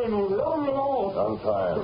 leave me alone. Sometime.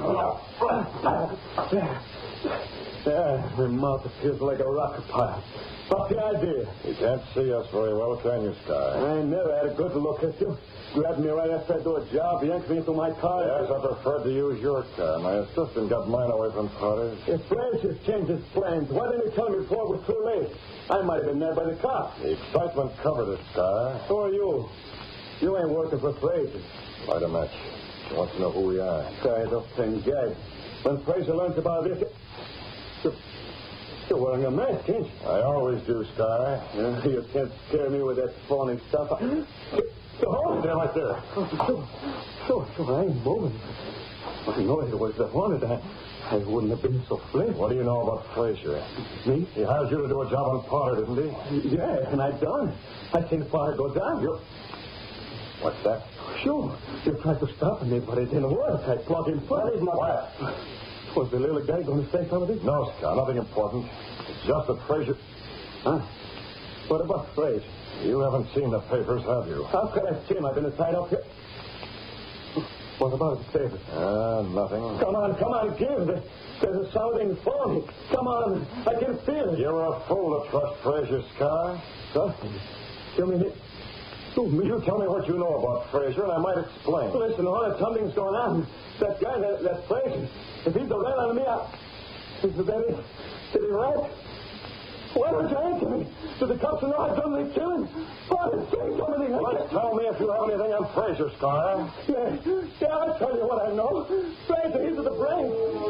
My mouth feels like a rocket pile. What's the idea? You can't see us very well, can you, Sky? I never had a good look at you. Grabbed me right after I do a job, yanked me into my car. Yes, I preferred to use your car. My assistant got mine away from Potter's. If Frazier changed his plans, why didn't he tell me before it was too late? I might have been there by the cops. The excitement covered it, Sky. Who are you? You ain't working for Frazier. Light a match. She wants to know who we are. Sky's up and gag. When Frazier learns about this... You're wearing a mask, ain't you? I always do, Sky. You can't scare me with that phony stuff. Hold there, right there. Sure, I ain't moving. I know it was the hornet. I wouldn't have been so flint. What do you know about Frazier? Me? He hired you to do a job on Potter, didn't he? Yeah, and I've done. I seen Potter go down. What's that? Sure. You tried to stop me, but it didn't work. I plugged him first. What? Was the little guy going to say something? No, Sky, nothing important. It's just that Frazier... Huh? What about Frazier? You haven't seen the papers, have you? How could I see him? I've been tied up here. What about the papers? Nothing. Come on, give. There's a sounding phony. Come on, I can feel it. You're a fool to trust Frazier, Sky. Trust him? You mean it? You tell me what you know about Frazier, and I might explain. Listen, Hornet, something's going on. That guy, that Frazier, if he's the rat on me, did he rat? Why don't you answer me? Do the cops know I've done the killing? Hornet, say something. Tell me if you have anything on Frazier, Sky. Yeah, I'll tell you what I know. Frazier, he's at the brain.